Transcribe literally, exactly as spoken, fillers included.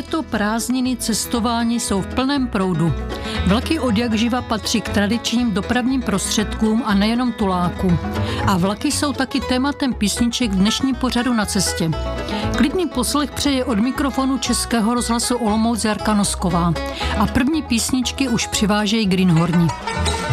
Léto, prázdniny, cestování jsou v plném proudu. Vlaky odjakživa patří k tradičním dopravním prostředkům a nejenom tulákům. A vlaky jsou taky tématem písniček v dnešním pořadu Na cestě. Klidný poslech přeje od mikrofonu Českého rozhlasu Olomouc Jarka Nosková. A první písničky už přivážejí Greenhorni.